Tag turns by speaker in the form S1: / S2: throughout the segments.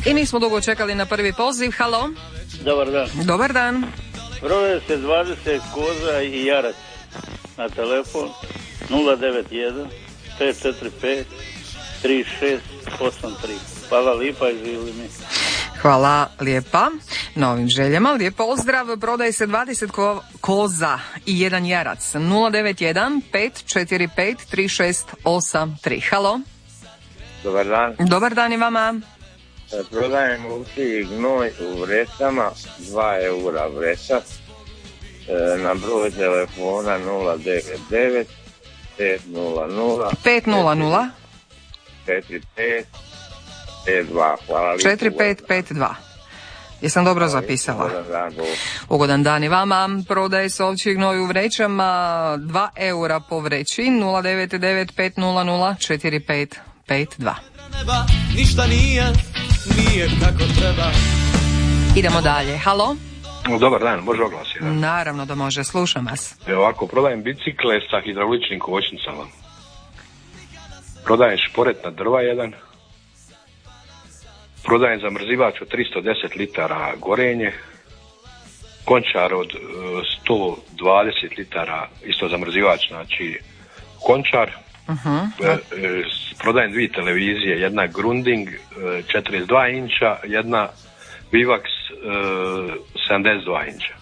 S1: I nismo dugo čekali na prvi poziv. Halo?
S2: Dobar dan.
S1: Dobar dan.
S2: Prodaje se 20 koza i jarac na telefon 091 545 3683. Hvala lipa i živjeli mi.
S1: Hvala lijepa na ovim željama. Lijep pozdrav. Prodaje se 20 koza i jedan jarac 091 545 3683. Halo?
S3: Dobar dan.
S1: Dobar dan i vama.
S3: Prodajem uši gnoj u vrećama, 2 eura vreća, na broj telefona 099 500
S1: 500
S3: 4552. Hvala lijepo.
S1: 4552. Jesam dobro zapisala? Ugodan dan i vama. Prodaje se ovčji gnoj u vrećama, 2 eura po vreći, 099 500 4552.
S4: Ništa nije kako treba.
S1: Idemo dalje. Halo?
S5: Dobar dan, može oglas jedan?
S1: Naravno da može, slušam vas.
S5: Evo ovako, prodajem bicikle sa hidrauličnim kočnicama. Prodajem šporetna drva jedan. Prodajem zamrzivač od 310 litara gorenje. Končar od 120 litara, isto zamrzivač, znači končar. Prodajem 2 televizije, jedna Grundig 42 inča, jedna Vivax 72 inča.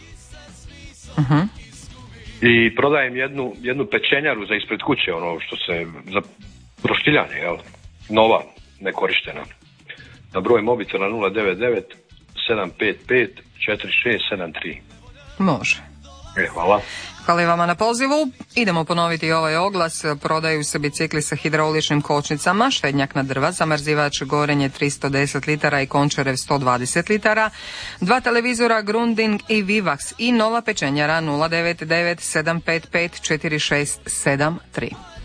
S5: I prodajem jednu pečenjaru za ispred kuće, ono što se za proštiljanje, jel? Nova, nekorištena. Na broj mobitela 099 755 4673.
S1: Može.
S5: Hvala.
S1: Hvala i vama na pozivu. Idemo ponoviti ovaj oglas. Prodaju se bicikli sa hidrauličnim kočnicama, štednjak na drva, zamrzivač gorenje 310 litara i končarev 120 litara, 2 televizora Grundig i Vivax i nova pečenjara 099 755 4673.